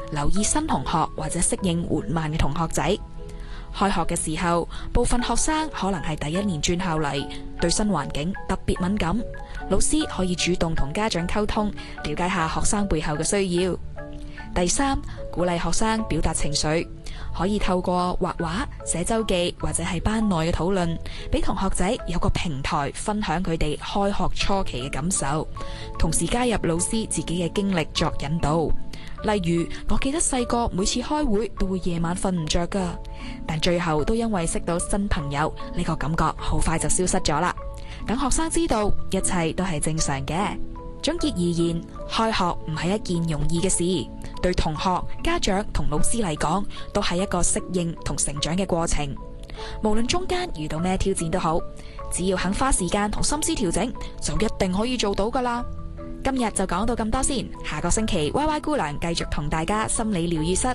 留意新同學或者適應緩慢嘅同學仔。開學嘅時候，部分學生可能係第一年轉校嚟，對新環境特別敏感。老師可以主動同家長溝通，了解下學生背後嘅需要。第三，鼓勵學生表達情緒，可以透過畫畫、寫周記或者係班內嘅討論，俾同學仔有個平台分享佢哋開學初期嘅感受，同時加入老師自己嘅經歷作引導。例如，我記得細個每次開會都會夜晚瞓唔着㗎，但最後都因為識到新朋友，呢個感覺好快就消失咗啦。等學生知道一切都係正常嘅。總結而言，開學唔係一件容易嘅事，對同學、家長同老師嚟講，都係一個適應同成長嘅過程。無論中間遇到咩挑戰都好，只要肯花時間同心思調整，就一定可以做到㗎喇。今日就講到咁多先，下個星期 YY 姑娘繼續同大家心理療癒室。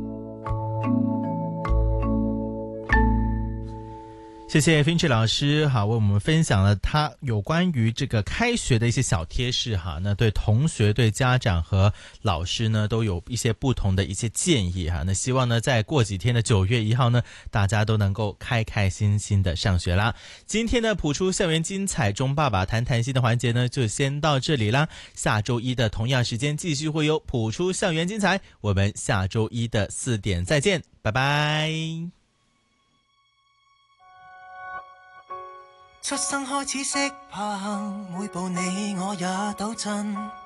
謝謝 Finch 老師哈，為我們分享了他有關於這個開學的一些小貼士哈，那對同學、對家長和老師呢都有一些不同的一些建議哈。那希望呢，再過幾天的9月1號呢，大家都能夠開開心心的上學啦。今天呢，譜出校園精彩中爸爸談談心的環節呢，就先到這裡啦。下周一的同樣時間繼續會有譜出校園精彩，我們下周一的4點再見，拜拜。 出生開始識爬行，每步你我也抖震。